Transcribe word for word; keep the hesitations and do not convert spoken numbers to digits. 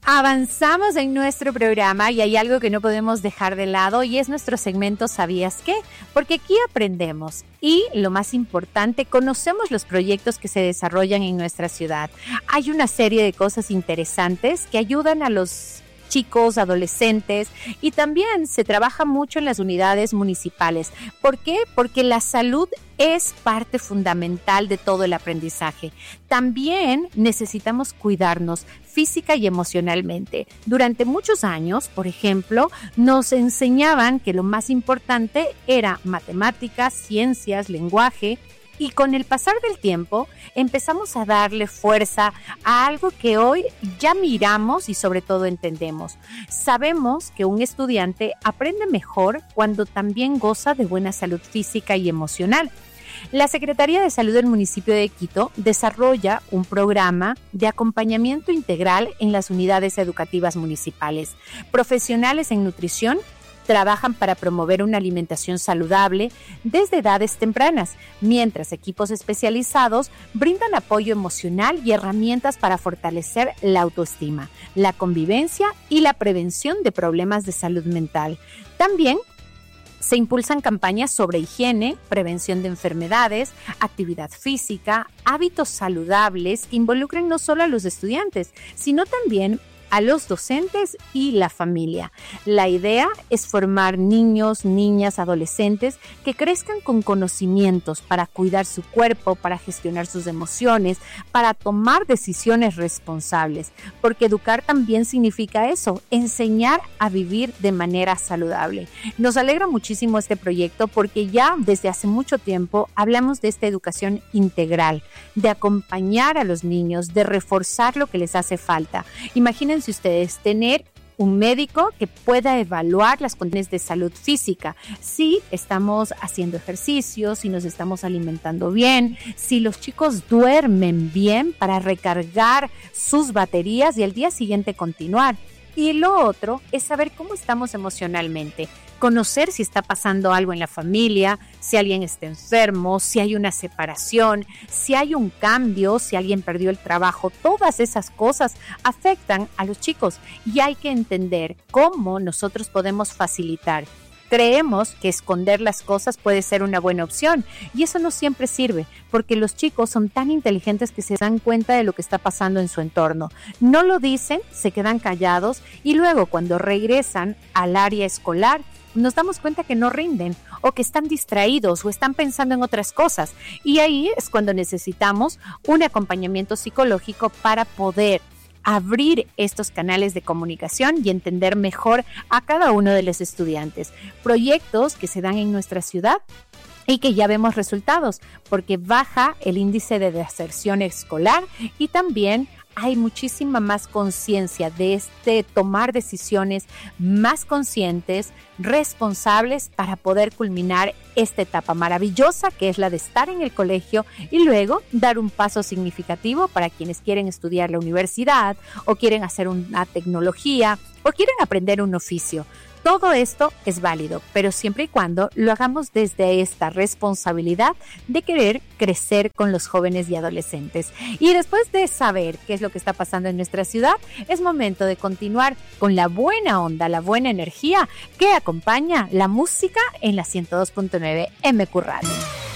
Avanzamos en nuestro programa y hay algo que no podemos dejar de lado y es nuestro segmento ¿Sabías qué? Porque aquí aprendemos y, lo más importante, conocemos los proyectos que se desarrollan en nuestra ciudad. Hay una serie de cosas interesantes que ayudan a los chicos, adolescentes, y también se trabaja mucho en las unidades municipales. ¿Por qué? Porque la salud es parte fundamental de todo el aprendizaje. También necesitamos cuidarnos física y emocionalmente. Durante muchos años, por ejemplo, nos enseñaban que lo más importante era matemáticas, ciencias, lenguaje. Y con el pasar del tiempo empezamos a darle fuerza a algo que hoy ya miramos y sobre todo entendemos. Sabemos que un estudiante aprende mejor cuando también goza de buena salud física y emocional. La Secretaría de Salud del municipio de Quito desarrolla un programa de acompañamiento integral en las unidades educativas municipales. Profesionales en nutrición trabajan para promover una alimentación saludable desde edades tempranas, mientras equipos especializados brindan apoyo emocional y herramientas para fortalecer la autoestima, la convivencia y la prevención de problemas de salud mental. También se impulsan campañas sobre higiene, prevención de enfermedades, actividad física, hábitos saludables que involucren no solo a los estudiantes, sino también a los docentes y la familia. La idea es formar niños, niñas, adolescentes que crezcan con conocimientos para cuidar su cuerpo, para gestionar sus emociones, para tomar decisiones responsables, porque educar también significa eso, enseñar a vivir de manera saludable. Nos alegra muchísimo este proyecto porque ya desde hace mucho tiempo hablamos de esta educación integral, de acompañar a los niños, de reforzar lo que les hace falta. Imaginen si ustedes tener un médico que pueda evaluar las condiciones de salud física, si estamos haciendo ejercicio, si nos estamos alimentando bien, si los chicos duermen bien para recargar sus baterías y al día siguiente continuar. Y lo otro es saber cómo estamos emocionalmente, conocer si está pasando algo en la familia, si alguien está enfermo, si hay una separación, si hay un cambio, si alguien perdió el trabajo. Todas esas cosas afectan a los chicos y hay que entender cómo nosotros podemos facilitar. Creemos que esconder las cosas puede ser una buena opción y eso no siempre sirve porque los chicos son tan inteligentes que se dan cuenta de lo que está pasando en su entorno. No lo dicen, se quedan callados y luego cuando regresan al área escolar nos damos cuenta que no rinden o que están distraídos o están pensando en otras cosas y ahí es cuando necesitamos un acompañamiento psicológico para poder abrir estos canales de comunicación y entender mejor a cada uno de los estudiantes. Proyectos que se dan en nuestra ciudad y que ya vemos resultados porque baja el índice de deserción escolar y también hay muchísima más conciencia de este tomar decisiones más conscientes, responsables para poder culminar esta etapa maravillosa que es la de estar en el colegio y luego dar un paso significativo para quienes quieren estudiar la universidad o quieren hacer una tecnología o quieren aprender un oficio. Todo esto es válido, pero siempre y cuando lo hagamos desde esta responsabilidad de querer crecer con los jóvenes y adolescentes. Y después de saber qué es lo que está pasando en nuestra ciudad, es momento de continuar con la buena onda, la buena energía que acompaña la música en la ciento dos punto nueve M Q Radio.